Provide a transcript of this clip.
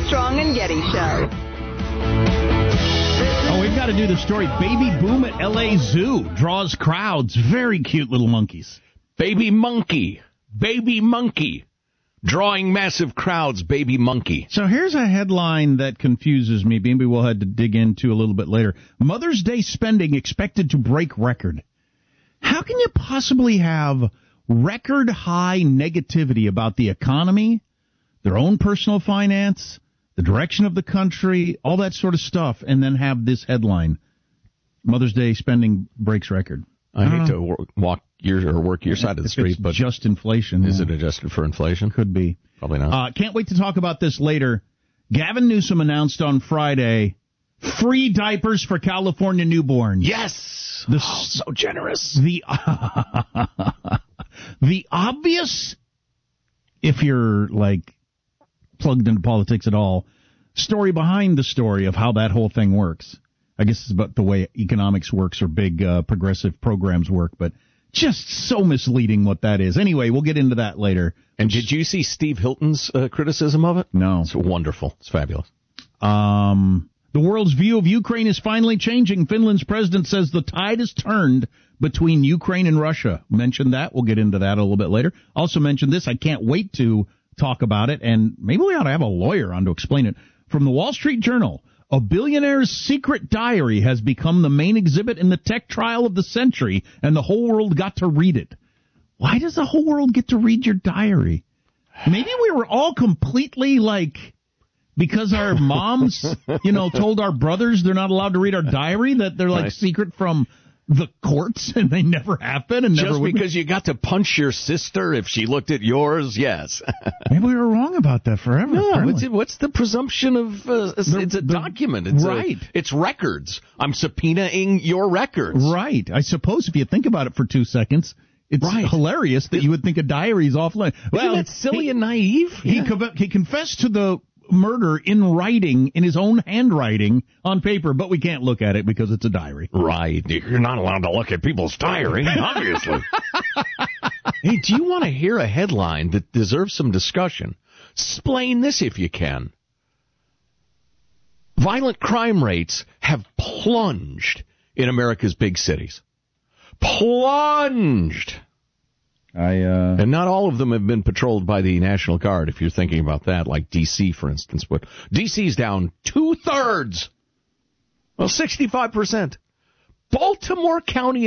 Armstrong and Getty Show. Oh, we've got to do the story. Baby boom at L.A. Zoo draws crowds. Very cute little monkeys. Baby monkey. Drawing massive crowds, baby monkey. So here's a headline that confuses me. Maybe we'll have to dig into a little bit later. Mother's Day spending expected to break record. How can you possibly have record high negativity about the economy, their own personal finance, the direction of the country, all that sort of stuff, and then have this headline, Mother's Day spending breaks record? I hate to work your side of the street, but just inflation. Is it adjusted for inflation? Could be. Probably not. Can't wait to talk about this later. Gavin Newsom announced on Friday free diapers for California newborns. Yes! So generous. The obvious, if you're, plugged into politics at all, story behind the story of how that whole thing works. I guess it's about the way economics works or big progressive programs work, but just so misleading what that is. Anyway, we'll get into that later. And did you see Steve Hilton's criticism of it? No. It's wonderful. It's fabulous. The world's view of Ukraine is finally changing. Finland's president says the tide has turned between Ukraine and Russia. Mentioned that. We'll get into that a little bit later. Also mentioned this. I can't wait to talk about it, and maybe we ought to have a lawyer on to explain it. From the Wall Street Journal, a billionaire's secret diary has become the main exhibit in the tech trial of the century, and the whole world got to read it. Why does the whole world get to read your diary? Maybe we were all completely because our moms, told our brothers they're not allowed to read our diary, that they're secret from the courts, and they never have been, and never just would because you got to punch your sister if she looked at yours, yes. Maybe we were wrong about that forever. No, what's the presumption of it's a document? It's right. It's records. I'm subpoenaing your records. Right. I suppose if you think about it for 2 seconds, it's hilarious that you would think a diary is offline. Well, that's silly and naive. He confessed to the murder in writing, in his own handwriting on paper, but we can't look at it because it's a diary. Right. You're not allowed to look at people's diary, obviously. Hey, do you want to hear a headline that deserves some discussion? Explain this if you can. Violent crime rates have plunged in America's big cities. Plunged. And not all of them have been patrolled by the National Guard, if you're thinking about that, like D.C., for instance. But D.C.'s down 2/3. Well, 65%. Baltimore County